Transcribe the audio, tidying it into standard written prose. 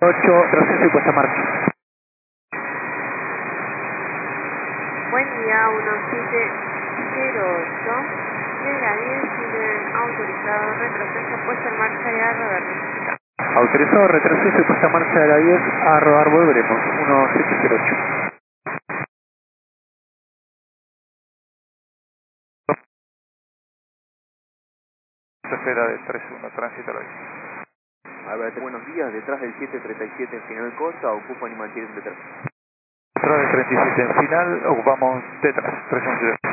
8, retroceso y puesta en marcha. Buen día, 1708. Llega 10, tiene autorizado retroceso, puesta en marcha y a rodar. Autorizado retroceso y puesta en marcha de la 10, a rodar volveremos. 1708. Tercera de 31, tránsito a la 10. Alberto, buenos días, detrás del 737 en final Costa, ocupan y mantienen detrás. Detrás del 37 en final, ocupamos detrás, 311.